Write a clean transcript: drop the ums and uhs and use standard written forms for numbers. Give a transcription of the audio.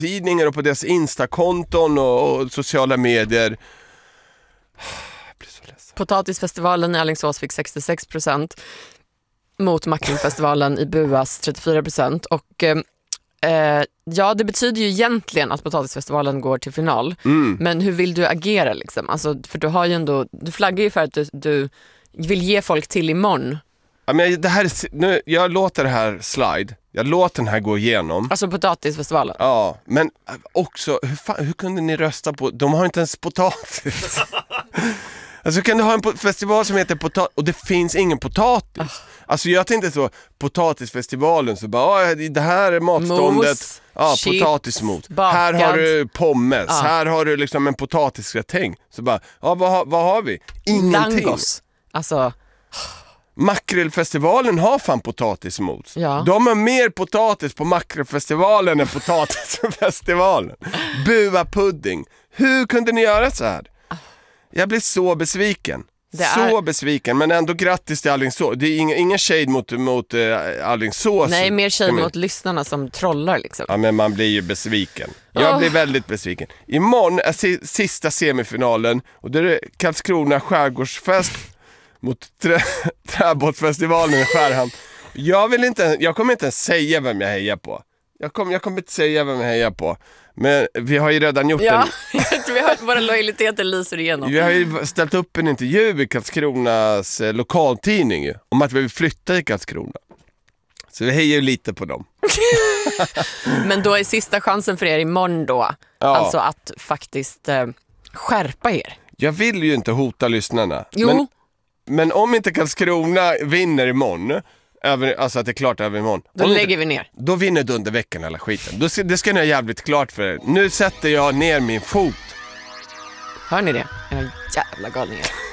tidningar och på deras Instakonton och sociala medier. Jag blir så ledsen. Potatisfestivalen i Alingsås fick 66% mot Makrillfestivalen i Buas 34%. Och ja, det betyder ju egentligen att Potatisfestivalen går till final. Men hur vill du agera liksom? Alltså, för du har ju ändå, du flaggar ju för att du vill ge folk till imorgon. Ja, men det här nu, jag låter det här slide. Jag låter den här gå igenom. Alltså Potatisfestivalen. Ja, men också hur kunde ni rösta på? De har inte ens potatis. Alltså kan du ha en festival som heter potatis och det finns ingen potatis. Alltså jag tänkte så, potatisfestivalen så bara, det här är matståndet. Mos, ja, chips, potatismot. bakad. Här har du pommes, här har du liksom en potatisgratäng. Så bara, ja vad har vi? Ingenting. Langos. Alltså Makrillfestivalen har fan potatismos. Ja. De har mer potatis på Makrillfestivalen än potatisfestivalen. Bua pudding. Hur kunde ni göra så här? Jag blir så besviken. Besviken, men ändå grattis till Alingsås. Det är ingen shade mot Alingsås. nej, mer shade mot lyssnarna som trollar liksom. Ja, men man blir ju besviken. Jag blir väldigt besviken. Imorgon är sista semifinalen och det är Karlskrona skärgårdsfest mot Träbåtsfestivalen i Skärhamn. Jag kommer inte ens säga vem jag hejar på. Jag kommer inte säga vem jag hejar på. Men vi har ju redan gjort våra lojaliteter lyser igenom. Vi har ju ställt upp en intervju i Karlskronas lokaltidning ju, om att vi vill flytta i Karlskrona. Så vi hejar ju lite på dem. Men då är sista chansen för er imorgon då. Ja. Alltså att faktiskt skärpa er. Jag vill ju inte hota lyssnarna. Jo. Men om inte Karlskrona vinner imorgon, alltså att det är klart över imorgon. Då lägger vi ner. Då vinner Dunderveckan alla skiten. Det ska ni ha jävligt klart för er. Nu sätter jag ner min fot. Hör ni det? Era jävla galningar.